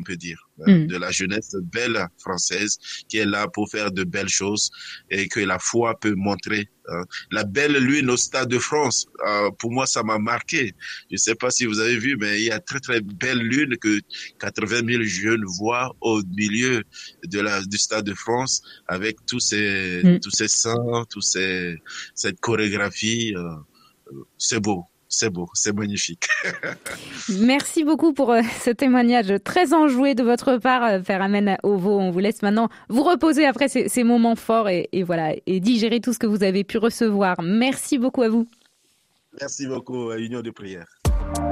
peut dire, Mm. de la jeunesse belle française qui est là pour faire de belles choses et que la foi peut montrer. La belle lune au Stade de France, pour moi, ça m'a marqué. Je ne sais pas si vous avez vu, mais il y a très très belle lune que 80 000 jeunes voient au milieu du Stade de France avec Mm. tous ces saints, cette chorégraphie. C'est beau. C'est beau, c'est magnifique. Merci beaucoup pour ce témoignage très enjoué de votre part, Père Amen Ovo. On vous laisse maintenant vous reposer après ces moments forts et voilà, et digérer tout ce que vous avez pu recevoir. Merci beaucoup à vous. Merci beaucoup, Union de prière.